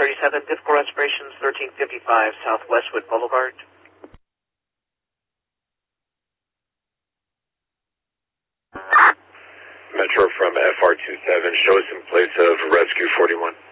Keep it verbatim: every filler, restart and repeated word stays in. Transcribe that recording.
thirty-seven, difficult respirations, thirteen fifty-five South Westwood Boulevard. Metro from F R two seven, show us in place of Rescue forty-one.